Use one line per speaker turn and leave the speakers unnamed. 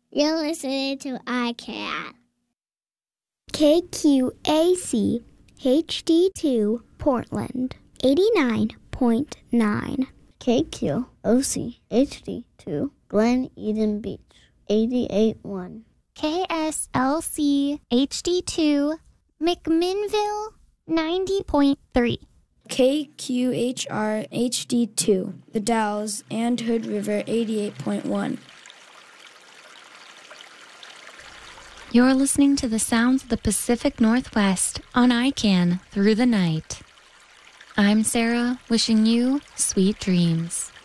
You're listening to iCat.
KQAC HD2 Portland 89.9.
KQOC HD2 Glen Eden Beach 88.1.
KSLC HD2 McMinnville 90.3.
KQHR HD2 The Dalles and Hood River 88.1.
You're listening to the sounds of the Pacific Northwest on ICANN through the night. I'm Sarah, wishing you sweet dreams.